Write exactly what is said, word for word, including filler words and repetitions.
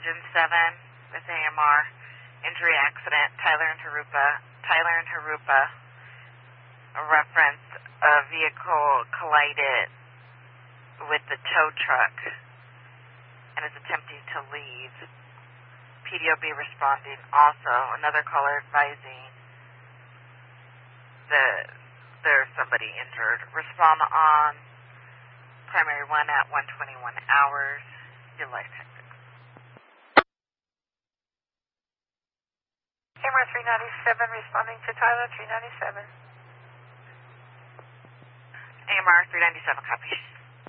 Engine seven, with A M R, injury accident, Tyler and Harupa, Tyler and Harupa, a reference, a vehicle collided with the tow truck and is attempting to leave. P D O B responding also, another caller advising that there's somebody injured. Respond on primary one at one twenty-one hours. Your life tactics. A M R three ninety-seven responding to Tyler three ninety-seven. A M R three ninety-seven, copy.